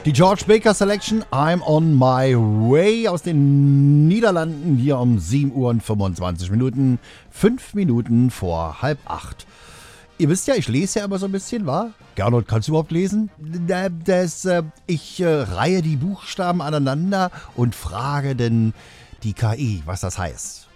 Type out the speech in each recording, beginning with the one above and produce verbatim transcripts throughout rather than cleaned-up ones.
Die George Baker Selection, I'm on my way aus den Niederlanden, hier um sieben Uhr und fünfundzwanzig Minuten, fünf Minuten vor halb acht. Ihr wisst ja, ich lese ja immer so ein bisschen, wa? Gernot, kannst du überhaupt lesen? Das, äh, ich äh, reihe die Buchstaben aneinander und frage denn die K I, was das heißt.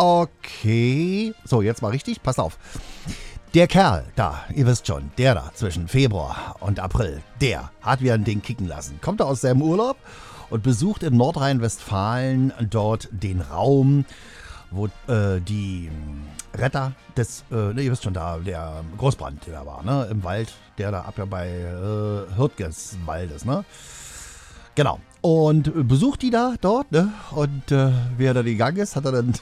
Okay, so, jetzt mal richtig, pass auf. Der Kerl da, ihr wisst schon, der da zwischen Februar und April, der hat wieder ein Ding kicken lassen. Kommt er aus seinem Urlaub und besucht in Nordrhein-Westfalen dort den Raum, wo äh, die Retter des, äh, ne, ihr wisst schon da, der Großbrand, der da war, ne, im Wald, der da ab ja bei äh, Hürtges Waldes, ne. Genau. Und besucht die da dort, ne, und äh, wie er da gegangen ist, hat er dann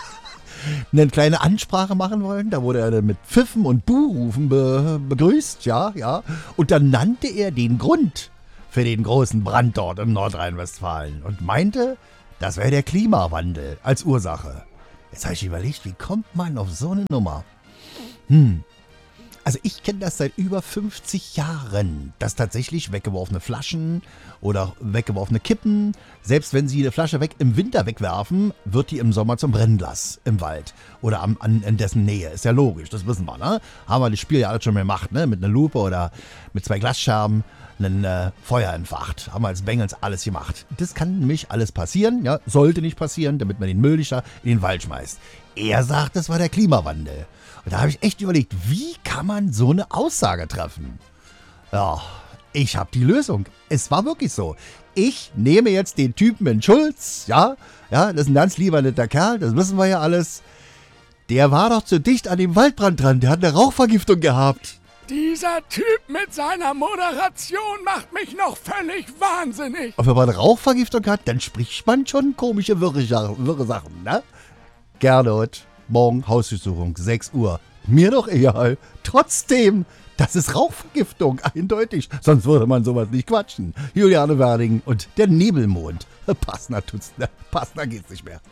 eine kleine Ansprache machen wollen. Da wurde er dann mit Pfiffen und Buhrufen be- begrüßt, ja, ja. Und dann nannte er den Grund für den großen Brand dort in Nordrhein-Westfalen und meinte, das wäre der Klimawandel als Ursache. Jetzt habe ich überlegt, wie kommt man auf so eine Nummer? Hm. Also ich kenne das seit über fünfzig Jahren, dass tatsächlich weggeworfene Flaschen oder weggeworfene Kippen, selbst wenn sie eine Flasche weg im Winter wegwerfen, wird die im Sommer zum Brennglas im Wald oder am, an, in dessen Nähe. Ist ja logisch, das wissen wir, ne? Haben wir das Spiel ja alles schon mal gemacht, ne? Mit einer Lupe oder mit zwei Glasscherben ein äh, Feuer entfacht. Haben wir als Bengels alles gemacht. Das kann nämlich alles passieren, ja? Sollte nicht passieren, damit man den Müll nicht da in den Wald schmeißt. Er sagt, das war der Klimawandel. Und da habe ich echt überlegt, wie kann man so eine Aussage treffen? Ja, ich habe die Lösung. Es war wirklich so. Ich nehme jetzt den Typen in Schulz, ja, ja, das ist ein ganz lieber netter Kerl, das wissen wir ja alles. Der war doch zu dicht an dem Waldbrand dran, der hat eine Rauchvergiftung gehabt. Dieser Typ mit seiner Moderation macht mich noch völlig wahnsinnig. Und wenn man eine Rauchvergiftung hat, dann spricht man schon komische, wirre, wirre Sachen, ne? Gernot. Morgen Hausdurchsuchung, sechs Uhr. Mir doch egal. Trotzdem, das ist Rauchvergiftung, eindeutig. Sonst würde man sowas nicht quatschen. Juliane Werding und der Nebelmond. Passender tut's, ne? Passender geht's nicht mehr.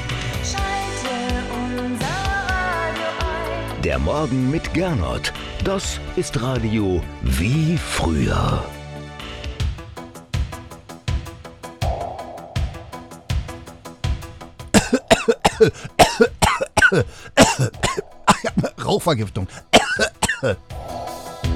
Schalte unser Radio ein. Der Morgen mit Gernot. Das ist Radio wie früher. Ach ja, Rauchvergiftung.